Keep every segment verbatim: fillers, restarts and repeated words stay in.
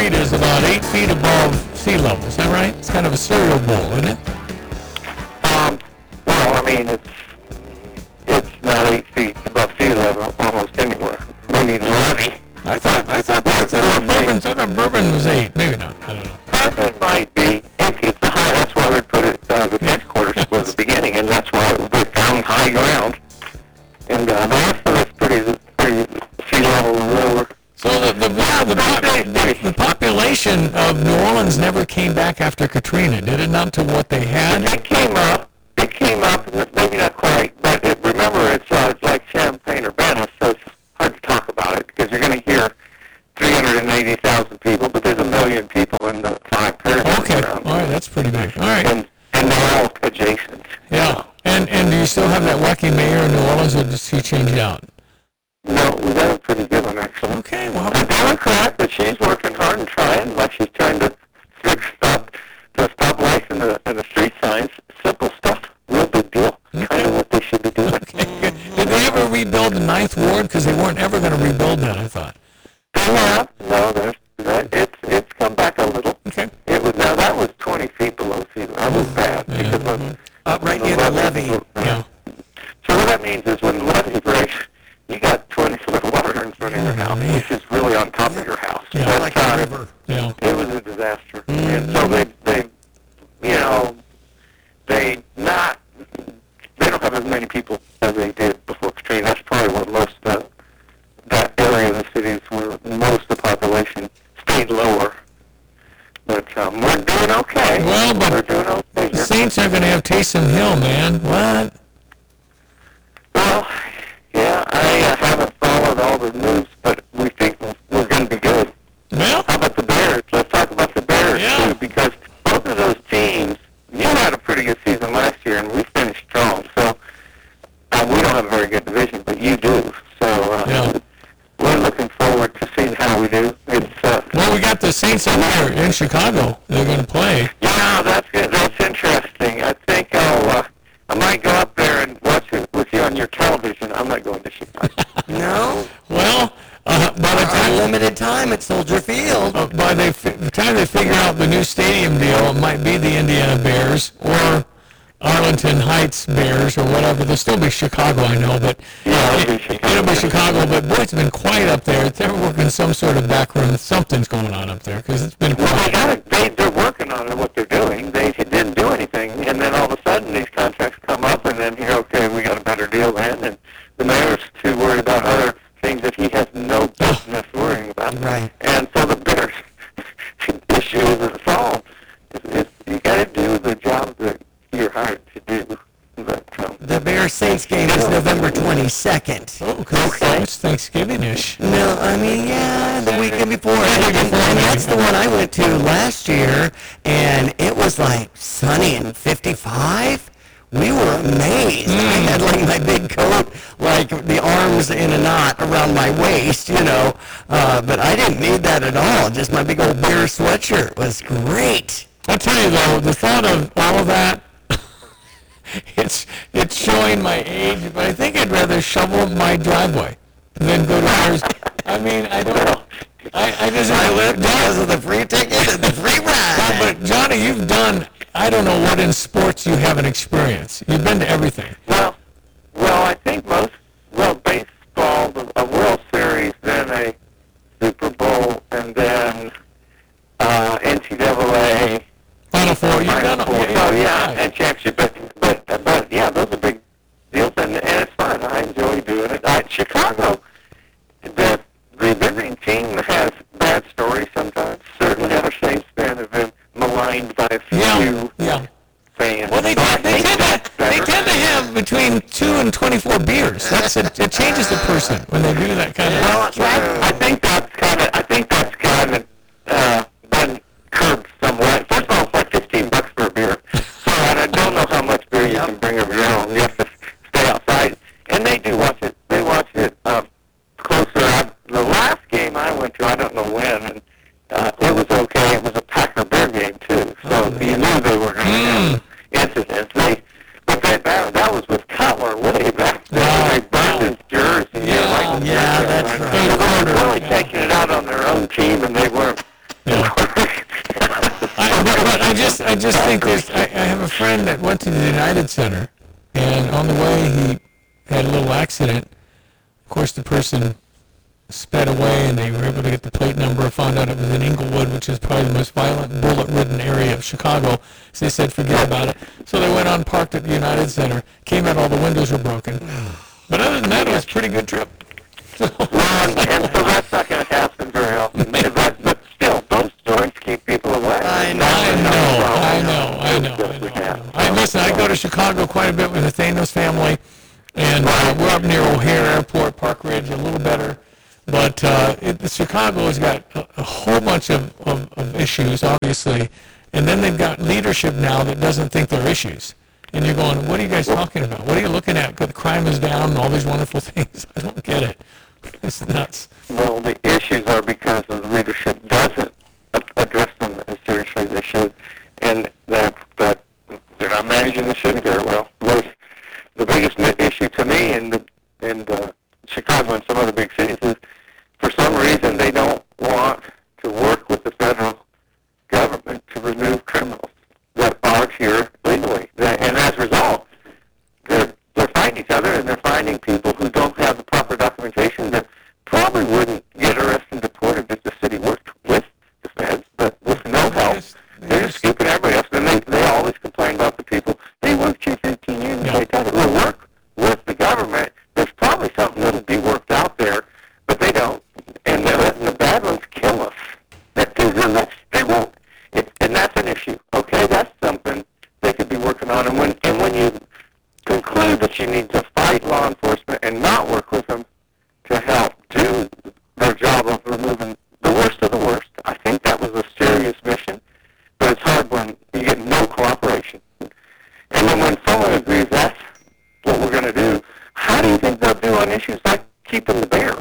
Street is about eight feet above sea level. Is that right? It's kind of a cereal bowl, isn't it? Um, well, I mean, it's it's not eight feet above sea level almost anywhere. Maybe the levee. I thought I thought that's I thought bourbon. I thought bourbon was eight. Maybe not. I don't know. It might be. If it's the high, that's why we put it. Uh, the headquarters was the beginning, and that's why we found high ground. And uh, the rest of it's pretty, pretty sea level and lower. So the the, the, the, the the population of New Orleans never came back after Katrina, did it? Not to what they had. It came up. It came up. Maybe not quite, but it, remember, it's uh, it's like Champaign or Venice, so it's hard to talk about it because you're going to hear three hundred eighty thousand people, but there's a million people in the five parishes. Okay. All right, that's pretty big. All right. And, and they're all adjacent. Yeah. And and do you still have that wacky mayor in New Orleans, or does he change out? No, we got a pretty good one, actually. Okay, well. A Democrat, but she's working hard and trying, like she's trying to fix stuff, to stop life in the, in the street signs. Simple stuff. Real big deal. Okay. Kind of what they should be doing. Okay, good. Did they ever rebuild the Ninth Ward? Because they weren't ever going to rebuild that, I thought. Yeah, no, there's, that, it's, it's come back a little. Okay. It was, now that was twenty feet below sea level. That was bad. Yeah. Because of, Mhm. Up right near the levee. Yeah. So what that means is when the levee breaks, you got twenty foot of water in front of your house, man. which is really on top of your house. Yeah, That's like not- a river. Yeah. It was a disaster. And so they, they, you know, they not, they don't have as many people as they did before Katrina. That's probably what most of the, that area of the city is where most of the population stayed lower. But um, we're doing okay. Well, but we're doing okay. The Saints are going to have Taysom Hill, man. What? Well, yeah, I uh, haven't followed all the news, but we think we're going to be good. Well, How about the Bears? Let's talk about the Bears, Yeah. too, because both of those teams, you had a pretty good season last year, and we finished strong. So uh, we don't have a very good division, but you do. So uh, Yeah. we're looking forward to seeing how we do. It's uh, well, we got the Saints in there in Chicago. They're going to play. yeah, that's good. That's interesting. I think I'll uh, I might go up there and watch it with you on your television. I'm not going to Chicago. No, Well, uh, by the for time limited time at Soldier Field. uh, by the, fi- the time they figure out the new stadium deal, it might be the Indiana Bears or Arlington Heights Bears or whatever. There'll still be Chicago, I know, but Yeah, it'll be it, Chicago. it'll be Chicago. But boy, it's been quiet up there. They're working some sort of back room. Something's going on up there because it's been Well, they quiet. got it. They, they're working on what they're doing. They didn't do anything, and then all of a sudden these contracts come up, and then here, okay, we got a better deal then, and the mayor's too worried about other things that he has no business worrying about. Right. And so the Bears issue is solved. It's, it's, you got to do the job that you're hired to do. But, um, The Bears Saints game is November twenty-second. Oh, okay. It's Thanksgiving-ish. No, I mean, yeah, the weekend before. And, and, and that's the one I went to last year, and it was like sunny and fifty-five. We were amazed. I had like my big coat, like the arms in a knot around my waist, you know. Uh, but I didn't need that at all. Just my big old Bear sweatshirt was great. I'll tell you though, the thought of all of that, it's it's showing my age, but I think I'd rather shovel my driveway than go to Bears. I mean, I don't know. I, I just I went because of the free ticket and the free ride. But Johnny, you've done, I don't know what in sports you haven't experienced. You've been to everything. well, well, I think most, well, baseball, a World Series, then a Super Bowl, and then uh, N C double A. Final Four, you've Final done Four. it. So, yeah, and championship. But, but, but, yeah, those are big deals, and, and it's fun. I enjoy doing it. Uh, Chicago, the, the visiting team has bad stories sometimes. Certainly other Saints fans have been maligned by a few Yeah, yeah. fans. Well, they, So I they, think tend that's to, they better. tend to have between two and twenty-four beers. That's a, it changes the person when they do that kind of. Well, that, I think that's kind of, I think that's kind of uh, been curbed somewhat. First of all, it's like fifteen bucks for a beer. So and I don't know how much beer you can bring of your own. You have to stay outside. And they do watch it. They watch it uh, closer. I, the last game I went to, I don't know when, and uh, I just think there's, I, I have a friend that went to the United Center, and on the way he had a little accident. Of course, the person sped away, and they were able to get the plate number, found out it was in Inglewood, which is probably the most violent, bullet-ridden area of Chicago. So they said, forget about it. So they went on, parked at the United Center, came out, all the windows were broken. But other than that, it was a pretty good trip. Well, and, and so that's not going to happen very often. But, but still, those stories keep people away. I know. I know, I know, I know, I know. I know. I, listen, I go to Chicago quite a bit with Nathaniel's family, and uh, we're up near O'Hare Airport, Park Ridge, a little better. But uh, it, Chicago has got a, a whole bunch of, of, of issues, obviously, and then they've got leadership now that doesn't think they're issues. And you're going, what are you guys talking about? What are you looking at? The crime is down and all these wonderful things. I don't get it. It's nuts. Well, the issues are because the leadership doesn't address them as seriously as they should, and that that they're not managing the city very well. Most, the biggest issue to me in the in the Chicago and some other big cities is, for some reason, they don't want to work with the federal government to remove criminals that are here legally, and as a result, they're they're fighting each other, and they're finding people who don't have the proper documentation that probably wouldn't get arrested and deported if the city worked with the feds, but with no help, they're just scooping everybody else. And they, they always complain about the people. They worked here fifteen years, and Yeah. they tell them, we'll work with the government. There's probably something that'll be worked out there, but they don't. And they're letting the bad ones kill us. That, that, they won't. It, and that's an issue. Okay, that's something they could be working on. And when, and when you conclude that you need to fight law enforcement and not work with them to help do their job of removing the worst of the worst, I think that was a serious mission, but it's hard when you get no cooperation. And then when someone agrees that's what we're going to do, how do you think they'll do on issues like keeping the bears?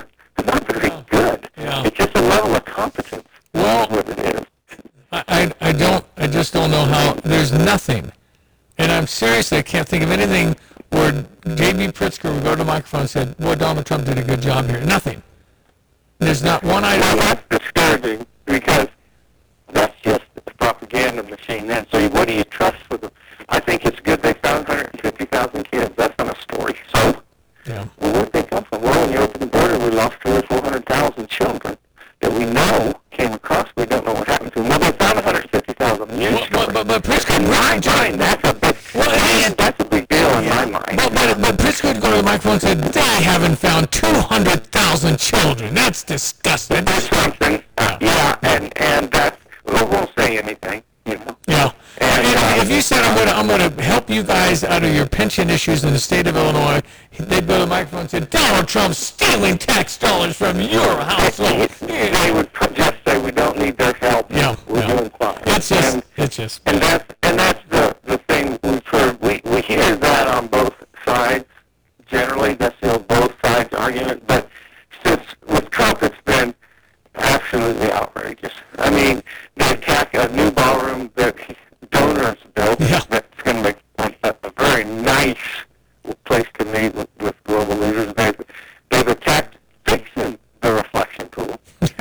Not very good. Yeah. It's just a level of competence. Well, That's what it is. I, I I don't, I just don't know how, there's nothing. And I'm seriously, I can't think of anything where J B. Pritzker would go to the microphone and said, boy, Donald Trump did a good job here. Nothing. There's not one Well, item. that's discouraging because that's just a propaganda machine then. So what do you trust with them? I think it's good they found one hundred fifty thousand kids. That's not a story. So Yeah. well, where'd they come from? Well, when you open the border, we lost three or four hundred thousand children that we know came across. We don't know what happened to them. Well, they found one hundred fifty thousand. Well, but, but, but Pritzker, In my mind, that's a big, Well, it is. that's a big deal in my mind. But, but, but Pritzker would go to the microphone and say, they haven't found two hundred thousand children. That's disgusting. That's something. Uh, yeah, and and that's, we won't say anything, you know. Yeah. And, If, uh, if you said, I'm going to I'm going to help you guys out of your pension issues in the state of Illinois, they'd go to the microphone and say, Donald Trump's stealing tax dollars from your household. They would just say we don't need their help. Yeah, We're yeah. doing fine. It's just, and, it's just. and that's and that's the the thing we've heard. We we hear that on both sides. Generally, that's the old both sides argument. But since with Trump, it's been absolutely outrageous. I mean, they attack a new ballroom that donors built. Yeah. That's going to make a, a very nice place to meet with, with global leaders. They've, they've attacked fixing the reflection pool.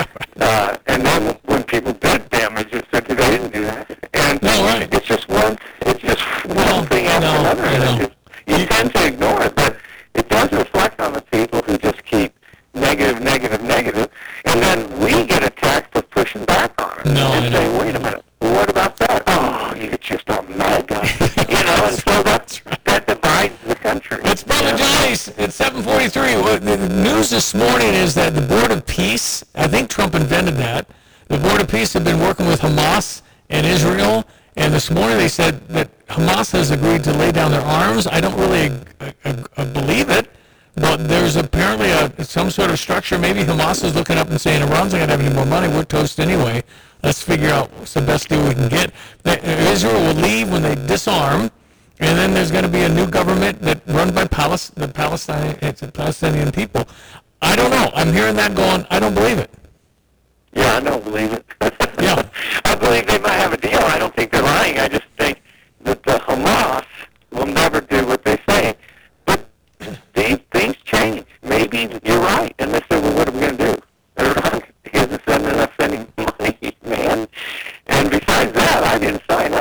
Uh, and then when people did damage it, said they didn't do that. And No, right. it's just one, it's just No, one thing after no, another. I And know. it's just, you tend to ignore it, but it does reflect on the people who just keep negative, negative, negative. And then we get attacked for pushing back on it. No, and I say, know. wait a minute, well, what about that? Oh, you're just a mad guy. you know, and so that, that divides the country. It's Brother you know? Johnny's. It's seven forty-three. Well, The the news this morning is that the Board of Peace, I think Trump invented that, the Board of Peace have been working with Hamas and Israel, and this morning they said that Hamas has agreed to lay down their arms. I don't really uh, uh, uh, believe it, but there's apparently a, some sort of structure. Maybe Hamas is looking up and saying, Iran's not going to have any more money. We're toast anyway. Let's figure out what's the best deal we can get. That Israel will leave when they disarm, and then there's going to be a new government that run by Palis- the Palestinian, it's the Palestinian people. I don't know. I'm hearing that going, I don't believe it. Yeah, I don't believe it. Yeah. I believe they might have a deal. I don't think they're lying. I just think that the Hamas will never do what they say. But these things change. Maybe you're right. And they say, well, what are we going to do? Iran isn't sending enough any money, man. And besides that, I didn't sign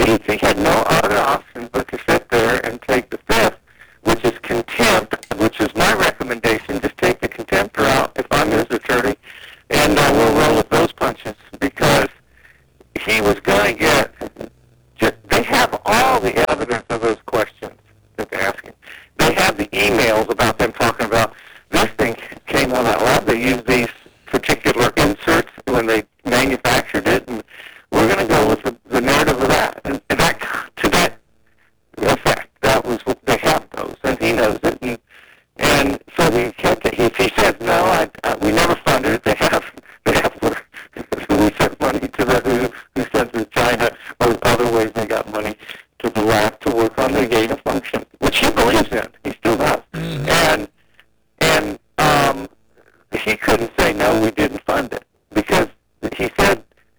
he, he had no other option but to sit there and take the fifth, which is contempt, which is my recommendation. Just take the contempt route if I'm his attorney, and uh, we'll roll with those punches, because he was going to get, just, they have all the evidence of those questions that they're asking. They have the emails about them talking about this thing came on that lab. They used these particular inserts when they manufactured it, and we're going to go with the, the narrative of that. And, and that, to that effect, that was what they have those, and he knows it. And, and so he kept it. If he says no, I, I, we never funded it. They have, they have where we sent money to the who, who sent to China, or other ways they got money to the lab to work on the gain of function, which he believes in. He still does. Mm-hmm. And and um, he couldn't say no, we didn't fund it, because he said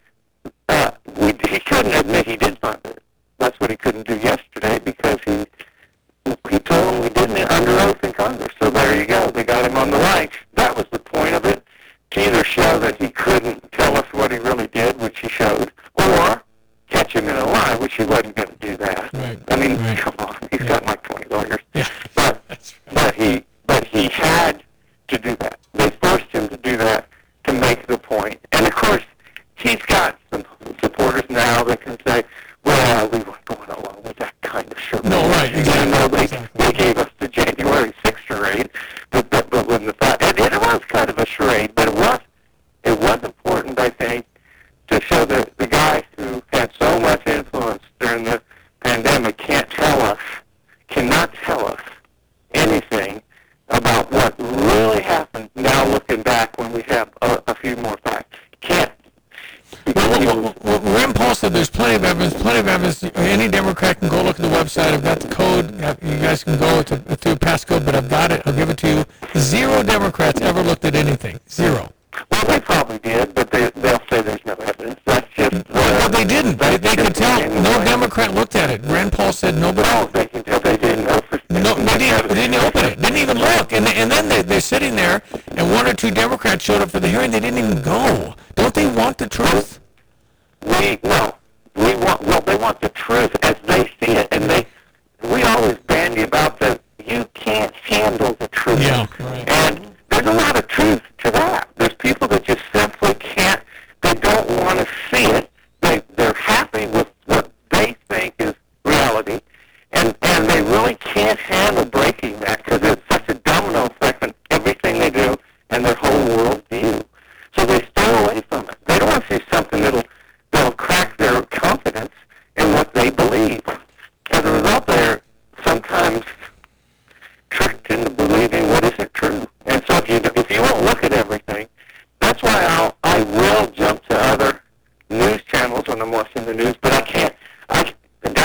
uh, we. He couldn't admit he did fund it. That's what he couldn't do yesterday, because he he told him we didn't under oath in Congress. So there you go. They got him on the line. That was the point of it, to either show that he couldn't tell us what he really did, which he showed, or catch him in a lie, which he wasn't going to do that. Right. I mean, Right. come on, he's Yeah. got like twenty lawyers. Yeah. But That's right. but he but he had to do that. They forced him to do that to make the point. And of course, he's got some supporters now that can say, "Well, we weren't going along with that kind of show." No, right, exactly. You know, they, Exactly. they gave us the January sixth charade, but but, but when the fact, and it was kind of a charade, but it was it was important, I think, to show that the guy who had so much influence during the pandemic can't tell us, cannot tell us anything about what really happened now looking back when we have a, a few more facts. Can't. Well, well, well, well, Rand Paul said there's plenty of evidence, plenty of evidence. Any Democrat can go look at the website. I've got the code. You guys can go to, to a passcode, but I've got it. I'll give it to you. Zero Democrats ever looked at anything. Zero. Well, they probably did, but they, they'll say there's no evidence. That's just... Uh, Well, they didn't. They, that's they could just tell. anyway. No Democrat looked at it. Rand Paul said nobody. No, they can tell they didn't know for No, they didn't, they didn't open it. Didn't even look. And, and then they, they're sitting there, and one or two Democrats showed up for the hearing. They didn't even go. Don't they want the truth? We, no. We want, well, they want the truth